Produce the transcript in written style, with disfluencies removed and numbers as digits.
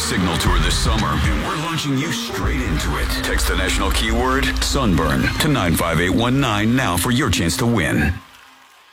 Signal Tour this summer, and we're launching you straight into it. Text the national keyword, Sunburn, to 95819 now for your chance to win.